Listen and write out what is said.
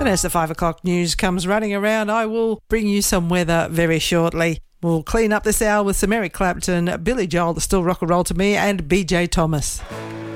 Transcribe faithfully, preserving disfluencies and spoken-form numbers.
And as the five o'clock news comes running around, I will bring you some weather very shortly. We'll clean up this hour with some Eric Clapton, Billy Joel, Still Rock and Roll to Me, and B J Thomas.